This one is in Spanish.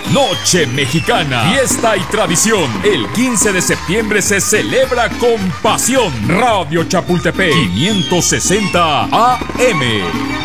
Noche Mexicana, fiesta y tradición. El 15 de septiembre se celebra con pasión. Radio Chapultepec, 560 AM.